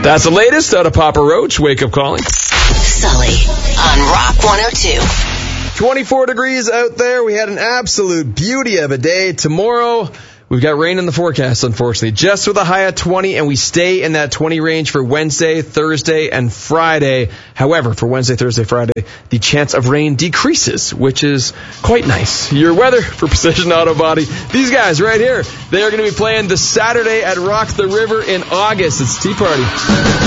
That's the latest out of Papa Roach. Wake up calling. Sully on Rock 102. 24 degrees out there. We had an absolute beauty of a day. Tomorrow, we've got rain in the forecast, unfortunately. Just with a high of 20, and we stay in that 20 range for Wednesday, Thursday, and Friday. However, for Wednesday, Thursday, Friday, the chance of rain decreases, which is quite nice. Your weather for Precision Auto Body. These guys right here, they are going to be playing the Saturday at Rock the River in August. It's Tea Party.